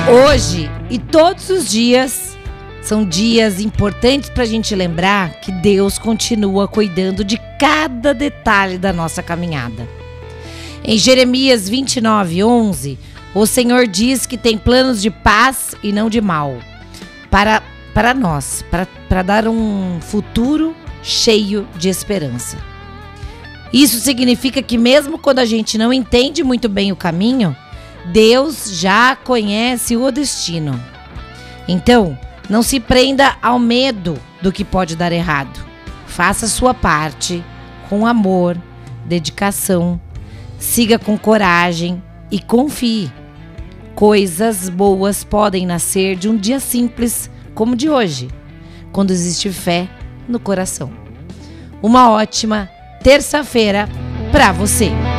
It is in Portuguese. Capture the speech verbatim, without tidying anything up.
Hoje e todos os dias são dias importantes para a gente lembrar que Deus continua cuidando de cada detalhe da nossa caminhada. Em Jeremias vinte e nove, onze, o Senhor diz que tem planos de paz e não de mal para, para nós, para, para dar um futuro cheio de esperança. Isso significa que mesmo quando a gente não entende muito bem o caminho, Deus já conhece o destino. Então, não se prenda ao medo do que pode dar errado. Faça a sua parte com amor, dedicação, siga com coragem e confie. Coisas boas podem nascer de um dia simples como o de hoje, quando existe fé no coração. Uma ótima terça-feira para você!